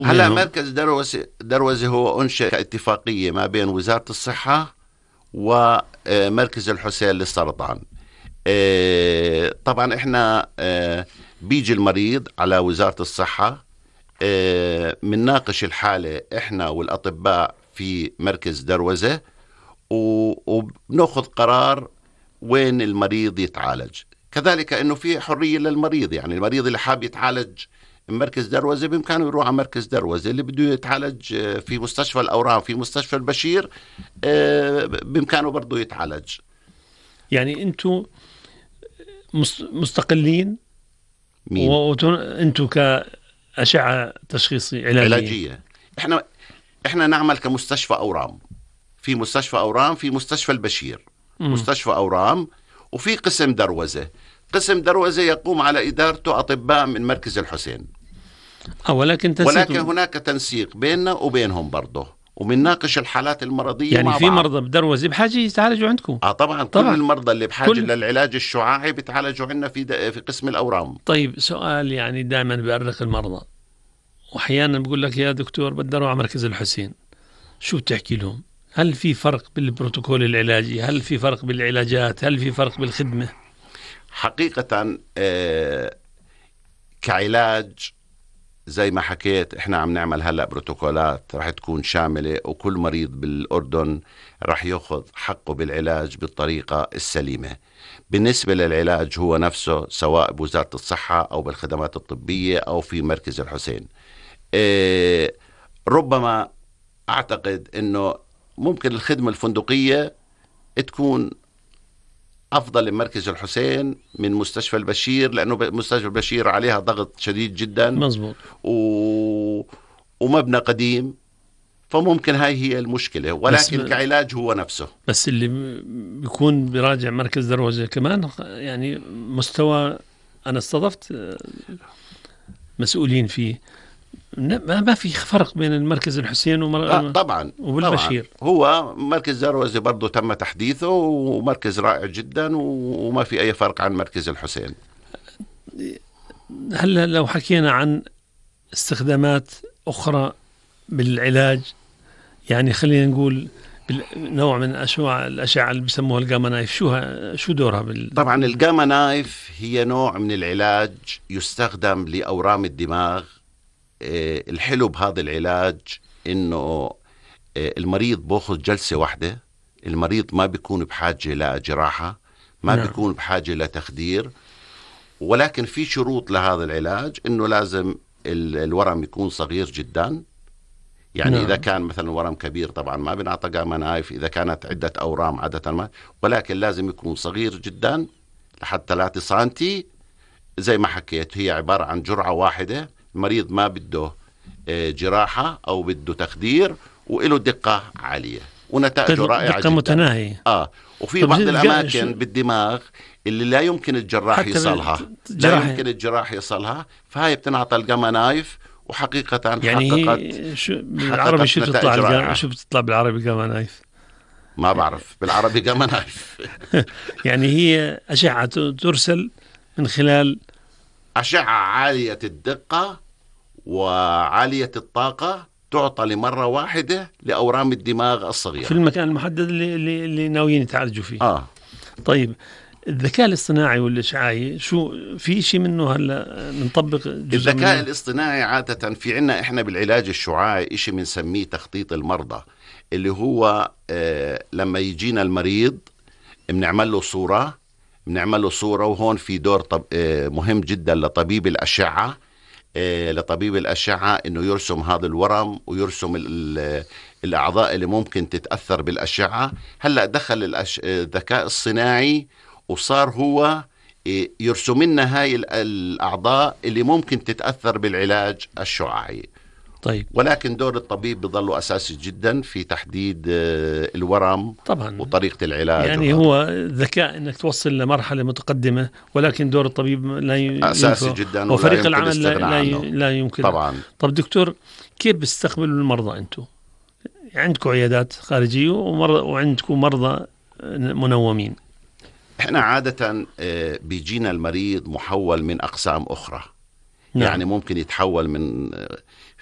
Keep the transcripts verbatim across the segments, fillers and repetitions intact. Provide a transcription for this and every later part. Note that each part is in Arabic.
هلا مركز دروزة دروزة هو أنشئ كاتفاقية ما بين وزارة الصحة ومركز الحسين للسرطان. طبعا احنا بيجي المريض على وزارة الصحة، منناقش الحالة احنا والأطباء في مركز دروزة، وبناخذ قرار وين المريض يتعالج. كذلك انه في حرية للمريض، يعني المريض اللي حاب يتعالج مركز دروزة بإمكانه يروح على مركز دروزة، اللي بده يتعالج في مستشفى الأورام في مستشفى البشير بإمكانه برضه يتعالج. يعني أنتوا مستقلين وأنتوا كأشعة تشخيصي علاجية. علاجية إحنا إحنا نعمل كمستشفى أورام، في مستشفى أورام في مستشفى البشير، م. مستشفى أورام، وفي قسم دروزة. قسم دروزة يقوم على إدارته أطباء من مركز الحسين، ولكن, ولكن هناك تنسيق بيننا وبينهم برضه، ومنناقش الحالات المرضية يعني مع في بعض. مرضى بدروزة بحاجة يتعالجوا عندكم؟ آه طبعا, طبعا كل المرضى اللي بحاجة كل... للعلاج الشعاعي بتعالجوا عندنا في في قسم الأورام. طيب سؤال يعني دائما بيأرق المرضى، وأحيانا بقول لك يا دكتور بدي أروح على مركز الحسين، شو بتحكي لهم؟ هل في فرق بالبروتوكول العلاجي؟ هل في فرق بالعلاجات؟ هل في فرق بالخدمة؟ حقيقة آه كعلاج زي ما حكيت احنا عم نعمل هلأ بروتوكولات رح تكون شاملة، وكل مريض بالأردن رح يأخذ حقه بالعلاج بالطريقة السليمة. بالنسبة للعلاج هو نفسه سواء بوزارة الصحة أو بالخدمات الطبية أو في مركز الحسين. اه ربما أعتقد أنه ممكن الخدمة الفندقية تكون أفضل لمركز الحسين من مستشفى البشير، لأنه مستشفى البشير عليها ضغط شديد جدا. مزبوط. و... ومبنى قديم، فممكن هاي هي المشكلة، ولكن كعلاج هو نفسه. بس اللي بيكون براجع مركز دروزة كمان يعني مستوى، أنا استضفت مسؤولين فيه، ما في فرق بين المركز الحسين ومر... آه طبعا وبالبشير. طبعاً. هو مركز دروزة برضو تم تحديثه ومركز رائع جدا، وما في أي فرق عن مركز الحسين. هلا لو حكينا عن استخدامات أخرى بالعلاج، يعني خلينا نقول نوع من أشعة الأشعة اللي بيسموها الجاما نايف، شو شو دورها بال... طبعا الجاما نايف هي نوع من العلاج يستخدم لأورام الدماغ. الحلو بهذا العلاج إنه المريض بأخذ جلسة واحدة، المريض ما بيكون بحاجة لجراحة، ما نعم. بيكون بحاجة لتخدير، ولكن في شروط لهذا العلاج، إنه لازم الورم يكون صغير جدا. يعني نعم. إذا كان مثلا ورم كبير طبعا ما بنعطى جاما نايف، إذا كانت عدة أورام عادة ما، ولكن لازم يكون صغير جدا لحد ثلاثة سنتي. زي ما حكيت هي عبارة عن جرعة واحدة، المريض ما بده جراحة أو بده تخدير، وإله دقة عالية ونتائجه رائعة دقة جدا. متناهية. آه وفي بعض الأماكن بالدماغ اللي لا يمكن الجراح يصلها، لا يمكن الجراح يصلها، فهي بتنعطى الجاما نايف، وحقيقة يعني حققت شو بالعربي شو بتطلع شو بتطلع بالعربي جاما نايف؟ ما بعرف بالعربي جاما نايف. يعني هي أشعة ترسل من خلال أشعة عالية الدقة وعالية الطاقة، تعطى لمرة واحدة لأورام الدماغ الصغيرة في المكان المحدد اللي, اللي, اللي ناويين يتعالجوا فيه. آه. طيب الذكاء الاصطناعي والإشعاعي شو في شيء منه هلا نطبق؟ الذكاء الاصطناعي عادة في عنا إحنا بالعلاج الشعاعي إشي بنسميه تخطيط المرضى، اللي هو آه لما يجينا المريض بنعمل له صورة بنعمل له صورة وهون في دور طب آه مهم جدا لطبيب الأشعة آه لطبيب الأشعة إنه يرسم هذا الورم ويرسم الأعضاء اللي ممكن تتأثر بالأشعة. هلأ دخل الأش... الذكاء الصناعي وصار هو يرسم لنا هاي الأعضاء اللي ممكن تتأثر بالعلاج الشعاعي. طيب. ولكن دور الطبيب بظل أساسي جدا في تحديد الورم طبعا وطريقة العلاج. يعني هو ذكاء انك توصل لمرحلة متقدمة، ولكن دور الطبيب لا ي... أساسي جدا، وفريق العمل لا, لا, ي... لا يمكن طبعا. طب دكتور، كيف بتستقبلوا المرضى انتم؟ عندكم عيادات خارجية ومرضى وعندكم مرضى منومين؟ احنا عادة بيجينا المريض محول من أقسام أخرى. نعم. يعني ممكن يتحول من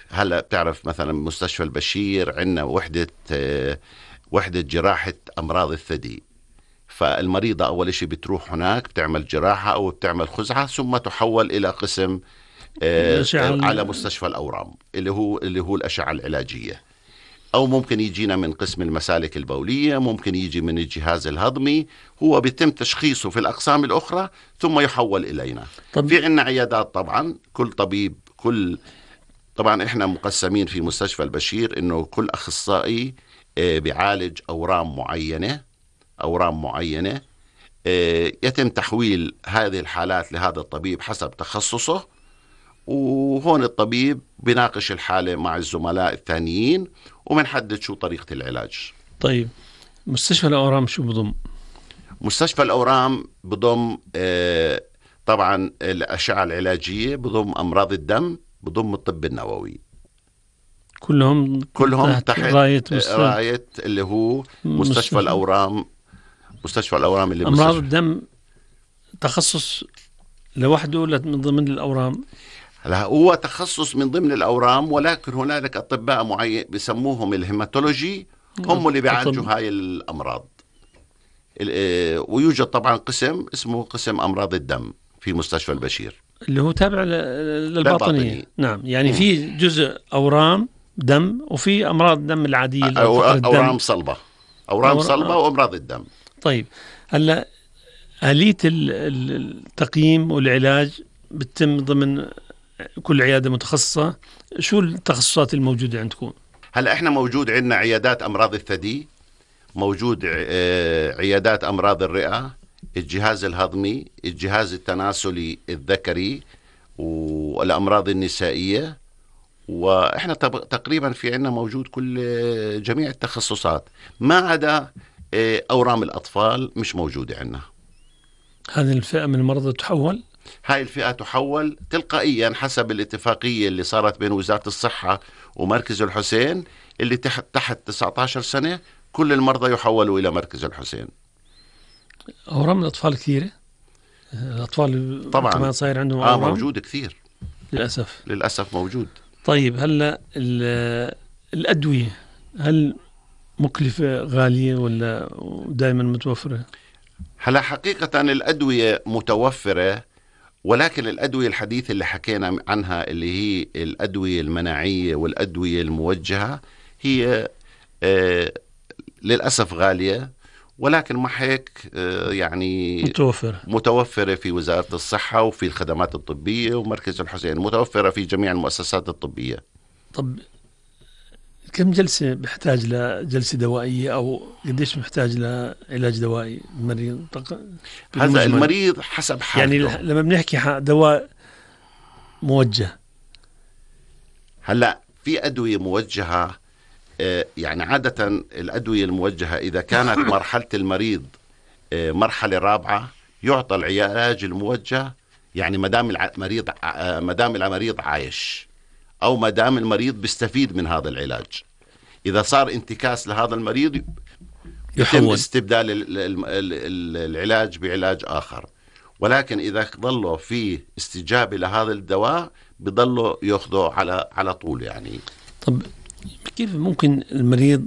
هلا بتعرف مثلا مستشفى البشير عندنا وحدة آه، وحدة جراحة أمراض الثدي. فالمريضة أول شيء بتروح هناك بتعمل جراحة أو بتعمل خزعة، ثم تحول إلى قسم آه، الأشعة ال- على مستشفى الأورام اللي هو اللي هو الأشعة العلاجية. أو ممكن يجينا من قسم المسالك البولية، ممكن يجي من الجهاز الهضمي، هو بيتم تشخيصه في الأقسام الأخرى ثم يحول إلينا. طب في عنا عيادات طبعا، كل طبيب كل طبعا إحنا مقسمين في مستشفى البشير إنه كل أخصائي آه، بيعالج أورام معينة أورام معينة آه، يتم تحويل هذه الحالات لهذا الطبيب حسب تخصصه، وهون الطبيب بيناقش الحالة مع الزملاء الثانيين ومنحدد شو طريقة العلاج. طيب مستشفى الأورام شو بضم؟ مستشفى الأورام بضم آه، طبعا الأشعة العلاجية، بضم أمراض الدم، بضم الطب النووي، كلهم كلهم تحت راية آه، مست... راية اللي هو مستشفى مستشفى. الأورام. مستشفى الأورام اللي أمراض مستشفى الدم تخصص لوحده ولا من ضمن الأورام؟ هلا هو تخصص من ضمن الأورام، ولكن هنالك أطباء معين بسموهم الهيماتولوجي، هم اللي بيعالجوا هاي الأمراض. ال- آه، ويوجد طبعا قسم اسمه قسم أمراض الدم في مستشفى البشير. اللي هو تابع ل- للباطنية. للباطنية. نعم، يعني مم. في جزء أورام دم وفي أمراض الدم العادية اللي أو فقر الدم. أورام صلبة أورام أور- صلبة وأمراض الدم. طيب هلا آلية ال- ال- التقييم والعلاج بتتم ضمن كل عيادة متخصصة. شو التخصصات الموجودة عندكم؟ هلا احنا موجود عندنا عيادات أمراض الثدي، موجود آه، عيادات أمراض الرئة، الجهاز الهضمي، الجهاز التناسلي الذكري، والأمراض النسائية. وإحنا طب- تقريبا في عنا موجود كل جميع التخصصات، ما عدا آه، أورام الأطفال مش موجودة عنا. هذه الفئة من المرضى تحول؟ هاي الفئة تحول تلقائيا حسب الاتفاقية اللي صارت بين وزارة الصحة ومركز الحسين، اللي تحت تحت تسعة عشر سنة كل المرضى يحولوا إلى مركز الحسين. أورام الأطفال كثيرة؟ الأطفال طبعاً. كمان صاير عندهم آه أورام؟ موجود كثير، للأسف. للأسف موجود. طيب هلا ال- الأدوية هل مكلفة غالية ولا دائما متوفرة؟ هلا حقيقة الأدوية متوفرة، ولكن الأدوية الحديثة اللي حكينا عنها اللي هي الأدوية المناعية والأدوية الموجهة هي آه للأسف غالية، ولكن مع هيك آه يعني متوفرة. متوفرة في وزارة الصحة وفي الخدمات الطبية ومركز الحسين، متوفرة في جميع المؤسسات الطبية. طب كم جلسة بحتاج لجلسة دوائية أو قديش محتاج لعلاج دوائي المريض؟ تق- هذا بالمجمل. المريض حسب حالته. يعني ل- لما بنحكي ح- دواء موجه. هلا في أدوية موجهة آه، يعني عادة الأدوية الموجهة إذا كانت مرحلة المريض آه، مرحلة رابعة يعطى العلاج الموجه، يعني ما دام المريض آه، ما دام المريض عايش أو ما دام المريض بيستفيد من هذا العلاج. إذا صار انتكاس لهذا المريض يتم يحول. استبدال ال- ال- ال- العلاج بعلاج آخر. ولكن إذا ظلوا في استجابة لهذا الدواء بضلوا يأخذوا على على طول يعني. طب كيف ممكن المريض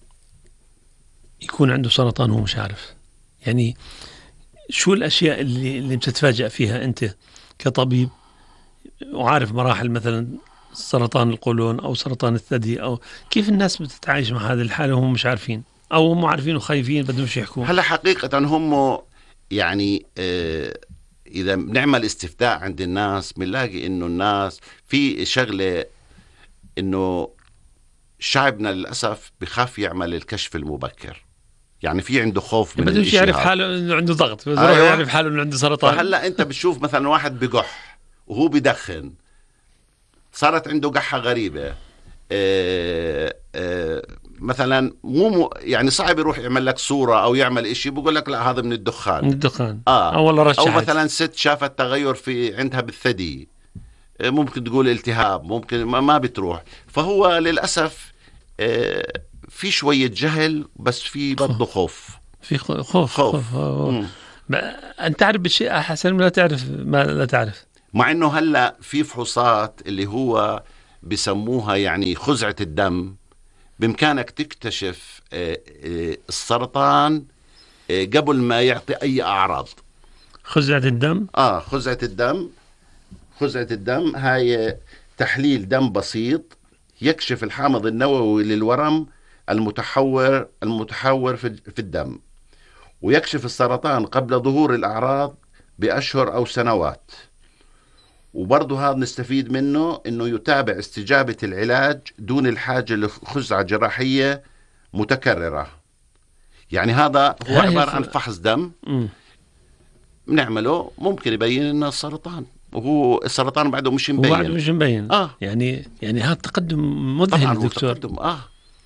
يكون عنده سرطان وهو مش عارف؟ يعني شو الأشياء اللي اللي بتتفاجأ فيها أنت كطبيب وعارف مراحل مثلا سرطان القولون أو سرطان الثدي، أو كيف الناس بتتعايش مع هذه الحالة وهم مش عارفين أو هم عارفين وخايفين بدهمش يحكوا؟ هلا حقيقة هم يعني آه إذا بنعمل استفتاء عند الناس بنلاقي إنه الناس في شغلة إنه شعبنا للأسف بخاف يعمل الكشف المبكر، يعني في عنده خوف من بدهمش الإشي يعرف هذا. حاله إنه عنده ضغط، بده أيوة. يعرف حاله إنه عنده سرطان. فهلا أنت بتشوف مثلا واحد بقح وهو بدخن، صارت عنده قحة غريبة، آه آه مثلا مو مو يعني صعب يروح يعمل لك صورة أو يعمل إشي بقول لك لا هذا من الدخان. من الدخان. آه. أو والله رشحت. أو مثلا ست شافت تغير في عندها بالثدي، آه ممكن تقول التهاب، ممكن ما, ما بتروح. فهو للأسف آه في شوية جهل بس في برضه خوف. في خو- خوف خوف. خوف. مم. ما- أنت تعرف بالشيء أحسن ما لا تعرف ما لا تعرف. مع انه هلا في فحوصات اللي هو بسموها يعني خزعة الدم، بإمكانك تكتشف السرطان قبل ما يعطي أي أعراض. خزعة الدم؟ آه خزعة الدم خزعة الدم هاي تحليل دم بسيط يكشف الحامض النووي للورم المتحور المتحور في الدم، ويكشف السرطان قبل ظهور الأعراض بأشهر أو سنوات. وبرضه هذا نستفيد منه إنه يتابع استجابة العلاج دون الحاجة لخزعة جراحية متكررة. يعني هذا هو عبارة عن فحص دم بنعمله ممكن يبين إنه السرطان، وهو السرطان بعده مش مبين. بعده مش مبين. آه. يعني يعني هذا تقدم مذهل دكتور. تقدم. آه.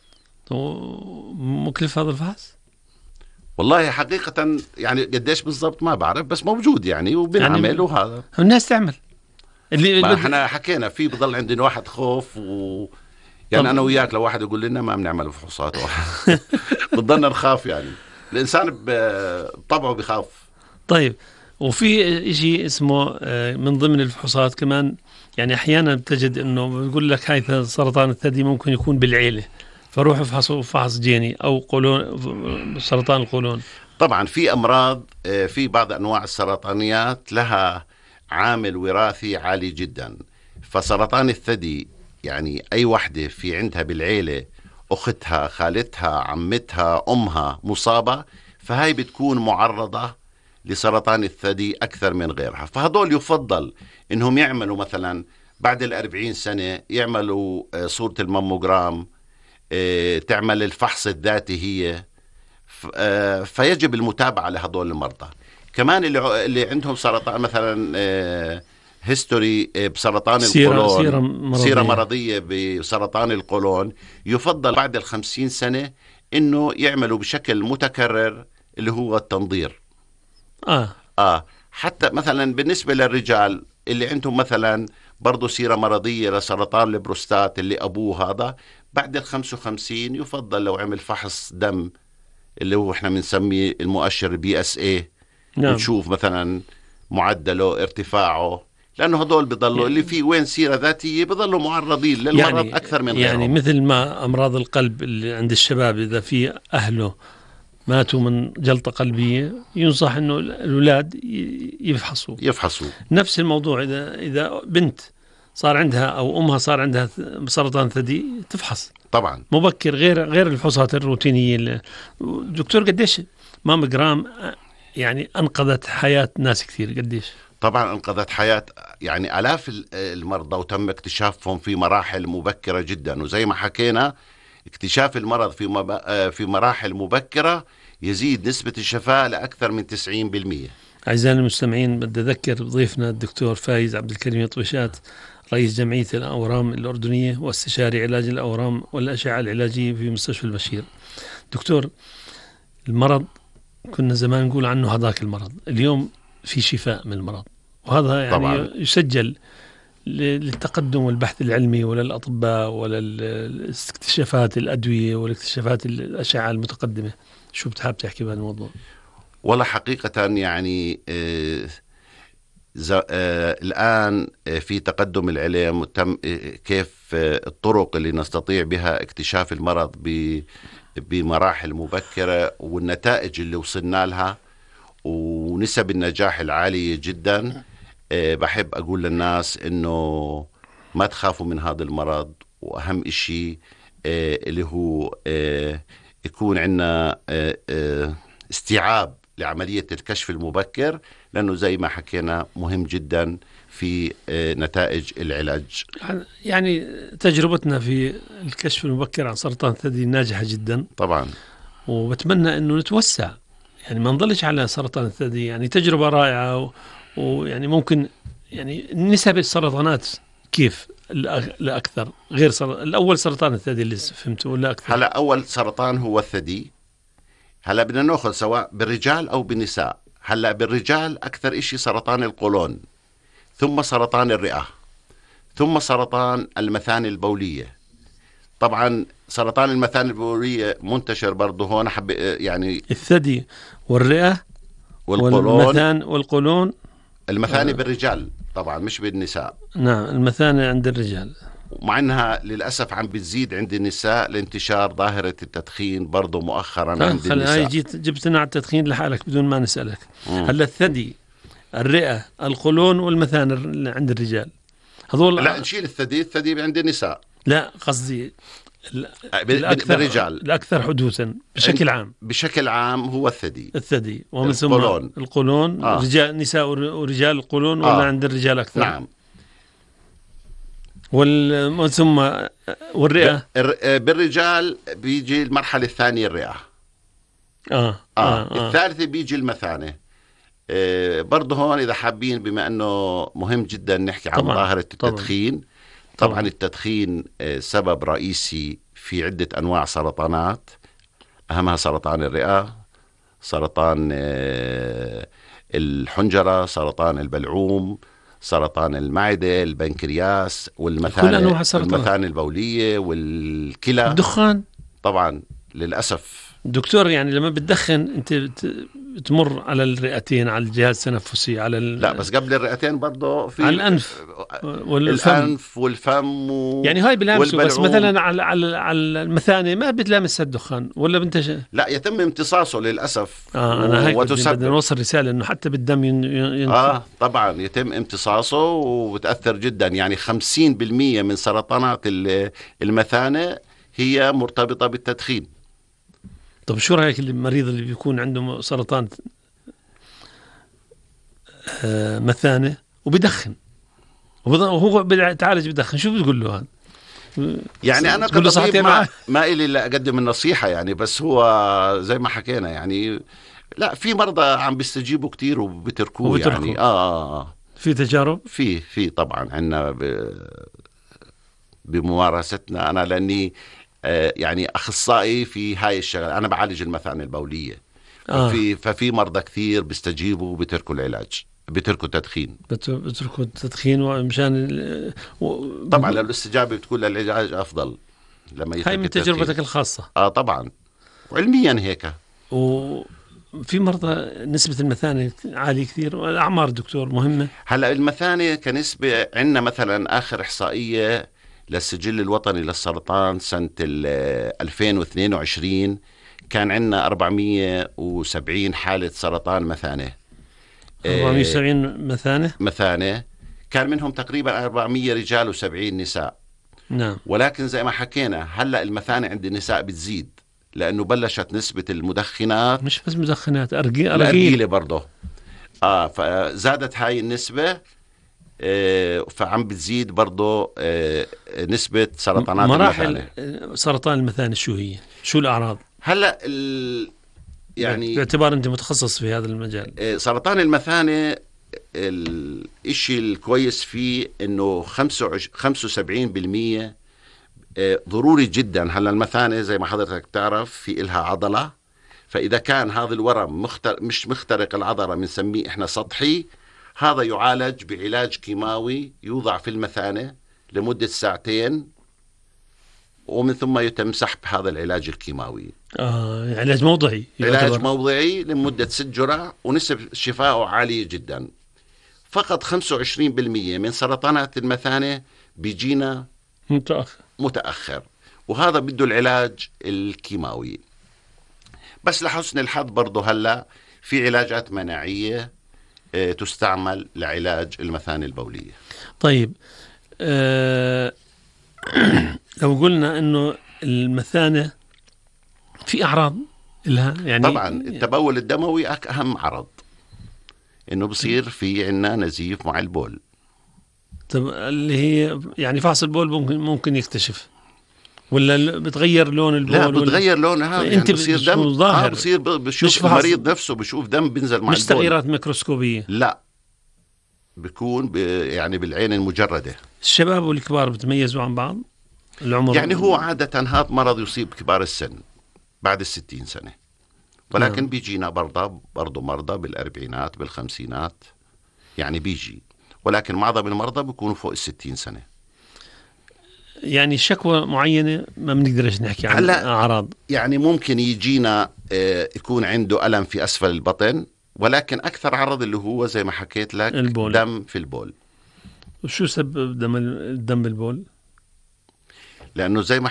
مكلف هذا الفحص؟ والله حقيقة يعني قديش بالضبط ما بعرف، بس موجود يعني وبنعمل يعني وهذا الناس تعمل. اللي ما احنا حكينا فيه بضل عندنا واحد خوف و يعني أنا وياك لو واحد يقول لنا ما بنعمل فحوصات بضلنا نخاف. يعني الإنسان بطبعه بخاف. طيب، وفي شيء اسمه من ضمن الفحوصات كمان، يعني أحيانا بتجد إنه بيقول لك هاي سرطان الثدي ممكن يكون بالعيلة، فروح افحصوا فحص جيني أو قولون، سرطان القولون. طبعا في أمراض، في بعض أنواع السرطانيات لها عامل وراثي عالي جدا. فسرطان الثدي يعني أي وحدة في عندها بالعيلة أختها، خالتها، عمتها، أمها مصابة، فهاي بتكون معرضة لسرطان الثدي أكثر من غيرها. فهذول يفضل إنهم يعملوا مثلا بعد الأربعين سنة يعملوا صورة الماموجرام، تعمل الفحص الذاتي هي. فيجب المتابعة لهذول المرضى. كمان اللي اللي عندهم سرطان مثلا هيستوري بسرطان سيرة القولون، سيرة مرضية. سيرة مرضية بسرطان القولون، يفضل بعد الخمسين سنة إنه يعملوا بشكل متكرر اللي هو التنظير. آه. آه حتى مثلا بالنسبة للرجال اللي عندهم مثلا برضو سيرة مرضية لسرطان البروستات اللي أبوه هذا، بعد الخمسة وخمسين يفضل لو عمل فحص دم اللي هو احنا بنسميه المؤشر بي اس اي. نعم. نشوف مثلا معدله، ارتفاعه، لأنه هدول بيضلوا يعني اللي فيه وين سيرة ذاتية بيضلوا معرضين للمرض يعني أكثر من يعني غيرهم. مثل ما أمراض القلب اللي عند الشباب إذا في أهله ماتوا من جلطة قلبية ينصح إنه الأولاد يفحصوا يفحصوا. نفس الموضوع إذا إذا بنت صار عندها أو أمها صار عندها سرطان ثدي تفحص طبعا مبكر، غير غير الفحوصات الروتينية. دكتور قديش ماموجرام يعني أنقذت حياة ناس كثير؟ قديش؟ طبعا أنقذت حياة يعني آلاف المرضى، وتم اكتشافهم في مراحل مبكرة جدا. وزي ما حكينا اكتشاف المرض في في مراحل مبكرة يزيد نسبة الشفاء لأكثر من تسعين بالمئة. أعزائي المستمعين، بدي أذكر ضيفنا الدكتور فايز عبد الكريم طويشات، رئيس جمعية الأورام الأردنية واستشاري علاج الأورام والأشعة العلاجية في مستشفى البشير. دكتور، المرض كنا زمان نقول عنه هذاك المرض، اليوم في شفاء من المرض، وهذا يعني طبعا يسجل للتقدم والبحث العلمي وللأطباء وللاستكشافات الأدوية والاكتشافات الأشعة المتقدمة. شو بتحب تحكي بهذا الموضوع؟ والله حقيقة يعني آه آه الآن في تقدم العلم وتم آه كيف آه الطرق اللي نستطيع بها اكتشاف المرض بمراحل مبكرة، والنتائج اللي وصلنا لها ونسب النجاح العالية جدا. أه بحب أقول للناس إنه ما تخافوا من هذا المرض، وأهم إشي أه اللي هو أه يكون عندنا أه أه استيعاب لعملية الكشف المبكر، لأنه زي ما حكينا مهم جدا في أه نتائج العلاج. يعني تجربتنا في الكشف المبكر عن سرطان الثدي ناجحة جدا طبعا، وبتمنى إنه نتوسع، يعني ما نضلش على سرطان الثدي. يعني تجربة رائعة و... ويعني ممكن يعني نسب السرطانات كيف الأكثر غير سر... الأول سرطان الثدي اللي فهمته ولا أكثر؟ هلا أول سرطان هو الثدي. هلا بدنا نأخذ سواء بالرجال أو بالنساء. هلا بالرجال أكثر إشي سرطان القولون، ثم سرطان الرئة، ثم سرطان المثانة البولية. طبعا سرطان المثانة البولية منتشر برضه هون، حب يعني الثدي والرئة والقولون والمثانة والقولون. المثانة بالرجال طبعا مش بالنساء. نعم، المثانة عند الرجال. ومع انها للاسف عم بتزيد عند النساء لانتشار ظاهره التدخين برضه مؤخرا عند خل... هاي النساء. جيت جبتنا على التدخين لحالك بدون ما نسألك. هلا الثدي، الرئة، القولون والمثانة اللي عند الرجال هذول. لا نشيل الثدي، الثدي عند النساء. لا قصدي ال... الأكثر بالرجال، الأكثر حدوثا بشكل عام. بشكل عام هو الثدي الثدي ومن ثم القولون. القولون آه. رجال نساء ورجال القولون ولا آه. عند الرجال أكثر؟ نعم. وال... ثم والرئة بالرجال بيجي المرحلة الثانية الرئة. آه. آه. آه. آه. الثالثة بيجي المثانة. آه برضه هون إذا حابين، بما أنه مهم جدا نحكي عن ظاهرة التدخين. طبعا, طبعا. طبعا التدخين آه سبب رئيسي في عدة أنواع سرطانات، أهمها سرطان الرئة، سرطان آه الحنجرة، سرطان البلعوم، سرطان المعدة، البنكرياس، والمثانة المثانة البولية والكلى. الدخان طبعا للأسف دكتور، يعني لما بتدخن انت بتمر على الرئتين، على الجهاز التنفسي، على ال... لا بس قبل الرئتين برضه في على الأنف والفم. الأنف والفم و... يعني هاي بلامسه، بس مثلا على على على المثانة ما بتلامس الدخان ولا بنتش؟ لا يتم امتصاصه للأسف. آه أنا هيك وتسبب... بدنا نوصل رسالة إنه حتى بالدم ين... ين... آه طبعا يتم امتصاصه وبتأثر جدا. يعني خمسين بالمية من سرطانات المثانة هي مرتبطة بالتدخين. طب شو رأيك المريض اللي بيكون عنده سرطان آه مثانة وبيدخن وهو بيتعالج بدخن، شو بتقول له هذا؟ يعني أنا كطبيب ما, ما إلي إلا أقدم النصيحة يعني، بس هو زي ما حكينا يعني لا، في مرضى عم بيستجيبوا كتير وبتركوه يعني. آه, آه في تجارب في في طبعا عنا ب... بممارستنا أنا، لأني آه يعني أخصائي في هاي الشغلة، أنا بعالج المثانة البولية. آه. ففي ففي مرضى كثير بيستجيبوا وبتركوا العلاج، بتركوا التدخين بتركوا التدخين ومشان و... طبعا الاستجابة بتكون للعلاج أفضل لما يترك. هاي من تجربتك الخاصة؟ آه طبعا وعلميا هيك. وفي مرضى نسبة المثانة عالية كثير، والأعمار دكتور مهمة. هلا المثانة كنسبة عندنا مثلا آخر إحصائية للسجل الوطني للسرطان سنة ألفين واثنين وعشرين كان عندنا أربعمية وسبعين حالة سرطان مثانة. أربعمية وسبعين مثانة مثانة كان منهم تقريبا أربعمية رجال وسبعين نساء. نعم. ولكن زي ما حكينا هلأ المثانة عند النساء بتزيد، لأنه بلشت نسبة المدخنات، مش بس مدخنات، أرجيلة الأرجيلة برضه آه فزادت هاي النسبة. آه فعم بتزيد برضه آه نسبة سرطانات مراحل المثانة. سرطان المثانة شو هي؟ شو الأعراض؟ هلا ال... يعني باعتبار أنت متخصص في هذا المجال. آه سرطان المثانة الإشي الكويس فيه إنه خمسة وسبعين بالمية ضروري جدا. هلا المثانة زي ما حضرتك تعرف في إلها عضلة، فإذا كان هذا الورم مختر... مش مخترق العضلة بنسميه إحنا سطحي، هذا يعالج بعلاج كيماوي يوضع في المثانة لمدة ساعتين، ومن ثم يتم سحب هذا العلاج الكيماوي. آه علاج موضعي. علاج موضعي لمدة ست جرعة، ونسبة شفائه عالية جدا. فقط خمسة وعشرين بالمية من سرطانات المثانة بيجينا متأخر متأخر وهذا بده العلاج الكيماوي. بس لحسن الحظ برضه هلا في علاجات مناعية اه تستعمل لعلاج المثانة البولية. طيب أه لو قلنا انه المثانة في اعراض لها يعني، طبعا التبول الدموي اهم عرض، انه بصير في عنا نزيف مع البول. طب اللي هي يعني فحص البول ممكن ممكن يكتشف ولا بتغير لون البول؟ لا بتغير لونها يعني، انت بصير دم ظاهر، آه بصير بشوف المريض نفسه بشوف دم بينزل مع مش البول، مش تغييرات ميكروسكوبية. لا بيكون يعني بالعين المجردة. الشباب والكبار بتميزوا عن بعض العمر؟ يعني هو عادة هذا مرض يصيب كبار السن بعد الستين سنة، ولكن آه. بيجينا برضه برضه مرضى بالأربعينات بالخمسينات يعني بيجي، ولكن معظم المرضى بيكونوا فوق الستين سنة. يعني شكوى معينة ما بنقدرش نحكي عن أعراض. يعني ممكن يجينا يكون عنده ألم في أسفل البطن، ولكن أكثر عرض اللي هو زي ما حكيت لك البول. دم في البول. وشو سبب دم الدم بالبول؟ لأنه زي ما